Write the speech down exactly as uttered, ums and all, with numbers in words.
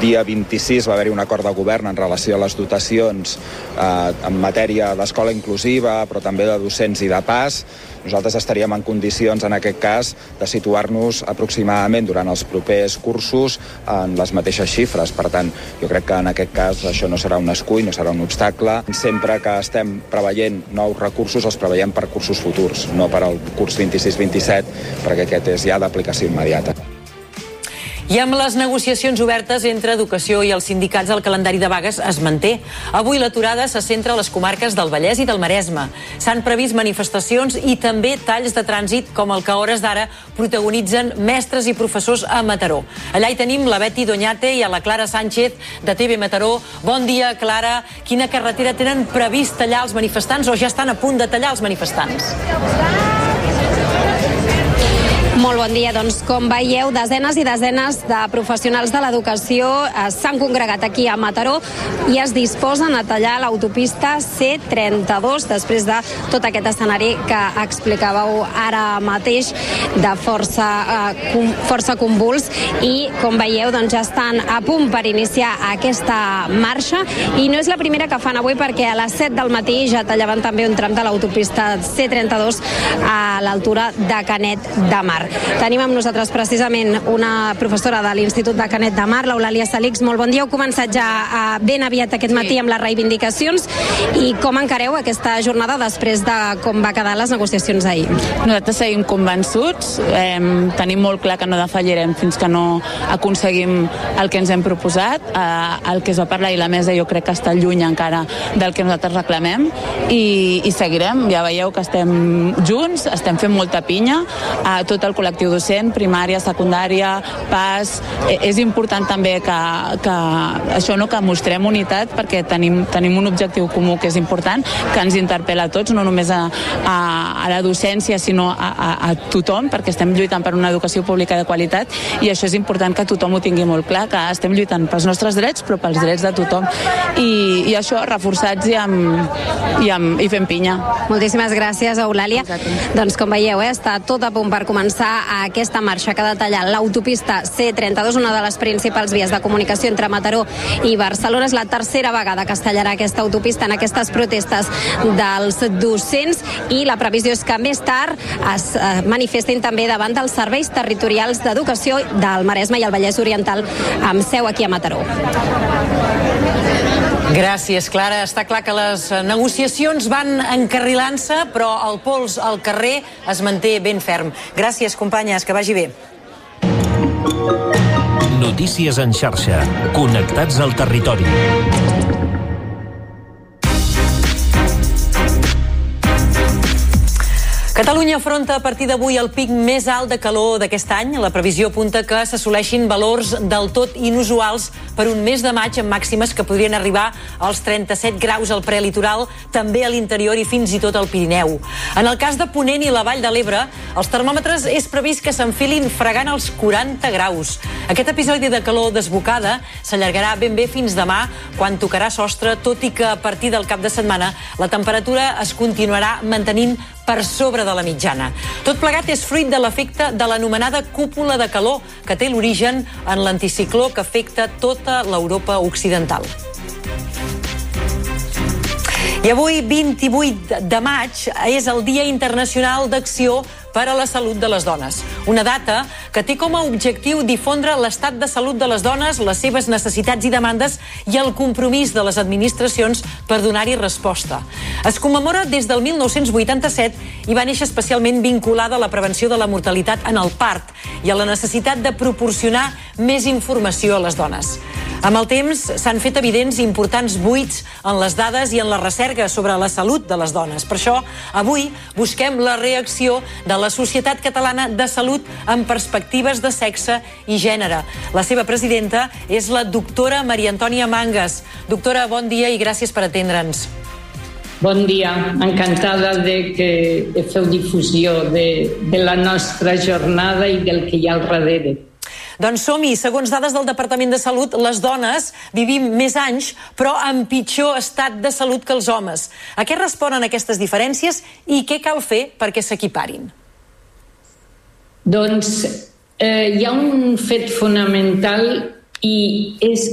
dia vint-i-sis va haver-hi un acord de govern en relació a les dotacions eh, en matèria d'escola inclusiva, però també de docents i de P A S. Nosaltres estaríem en condicions, en aquest cas, de situar-nos aproximadament durant els propers cursos en les mateixes xifres. Per tant, jo crec que en aquest cas això no serà un escull, no serà un obstacle. Sempre que estem preveient nous recursos, els preveiem per cursos futurs, no per al curs vint-i-sis vint-i-set, perquè aquest és ja d'aplicació immediata. I amb les negociacions obertes entre educació i els sindicats, el calendari de vagues es manté. Avui l'aturada se centra a les comarques del Vallès i del Maresme. S'han previst manifestacions i també talls de trànsit, com el que a hores d'ara protagonitzen mestres i professors a Mataró. Allà hi tenim la Betty Doñate i a la Clara Sánchez de T V Mataró. Bon dia, Clara. Quina carretera tenen previst tallar els manifestants o ja estan a punt de tallar els manifestants? Molt bon dia. Doncs, com veieu, desenes i desenes de professionals de l'educació s'han congregat aquí a Mataró i es disposen a tallar l'autopista C trenta-dos després de tot aquest escenari que explicàveu ara mateix de força, eh, força convuls i, com veieu, doncs ja estan a punt per iniciar aquesta marxa i no és la primera que fan avui perquè a les set del matí ja tallaven també un tram de l'autopista C trenta-dos a l'altura de Canet de Mar. Tenim amb nosaltres precisament una professora de l'Institut de Canet de Mar, l'Eulàlia Salix. Molt bon dia. Heu començat ja ben aviat aquest matí amb les reivindicacions i com encareu aquesta jornada després de com va quedar les negociacions ahir? Nosaltres seguim convençuts, eh, tenim molt clar que no defallirem fins que no aconseguim el que ens hem proposat. Eh, el que es va parlar i la mesa jo crec que està lluny encara del que nosaltres reclamem i, i seguirem. Ja veieu que estem junts, estem fent molta pinya a tot el col·lectiu docent, primària, secundària, P A S. Eh, és important també que, que això no, que mostrem unitat perquè tenim, tenim un objectiu comú que és important, que ens interpel·la a tots, no només a, a, a la docència, sinó a, a, a tothom, perquè estem lluitant per una educació pública de qualitat i això és important que tothom ho tingui molt clar, que estem lluitant pels nostres drets, però pels drets de tothom. I, i això reforçats i, amb, i, amb, i fent pinya. Moltíssimes gràcies, Eulàlia. Doncs com veieu, eh, està tot a punt per començar a aquesta marxa que ha de tallar l'autopista C trenta-dos, una de les principals vies de comunicació entre Mataró i Barcelona. És la tercera vegada que es tallarà aquesta autopista en aquestes protestes dels docents i la previsió és que més tard es eh, manifestin també davant dels serveis territorials d'educació del Maresme i el Vallès Oriental amb seu aquí a Mataró. Gràcies, Clara. Està clar que les negociacions van encarrilant-se, però el pols al carrer es manté ben ferm. Gràcies, companyes, que vagi bé. Notícies en xarxa. Connectats al territori. Catalunya afronta a partir d'avui el pic més alt de calor d'aquest any. La previsió apunta que s'assoleixin valors del tot inusuals per un mes de maig amb màximes que podrien arribar als trenta-set graus al prelitoral, també a l'interior i fins i tot al Pirineu. En el cas de Ponent i la Vall de l'Ebre, els termòmetres és previst que s'enfilin fregant els quaranta graus. Aquest episodi de calor desbocada s'allargarà ben bé fins demà, quan tocarà sostre, tot i que a partir del cap de setmana la temperatura es continuarà mantenint per sobre de la mitjana. Tot plegat és fruit de l'efecte de l'anomenada cúpula de calor, que té l'origen en l'anticicló que afecta tota l'Europa occidental. I avui, vint-i-vuit de maig, és el Dia Internacional d'Acció per a la Salut de les Dones. Una data que té com a objectiu difondre l'estat de salut de les dones, les seves necessitats i demandes i el compromís de les administracions per donar-hi resposta. Es commemora des del mil nou-cents vuitanta-set i va néixer especialment vinculada a la prevenció de la mortalitat en el part i a la necessitat de proporcionar més informació a les dones. Amb el temps s'han fet evidents importants buits en les dades i en la recerca sobre la salut de les dones. Per això, avui busquem la reacció de la Societat Catalana de Salut amb perspectives de sexe i gènere. La seva presidenta és la doctora Maria Antònia Mangas. Doctora, bon dia i gràcies per atendre'ns. Bon dia, encantada de que feu difusió de, de la nostra jornada i del que hi ha al darrere. Doncs som-hi. Segons dades del Departament de Salut, les dones vivim més anys, però amb pitjor estat de salut que els homes. A què responen aquestes diferències i què cal fer perquè s'equiparin? Doncs eh, hi ha un fet fonamental i és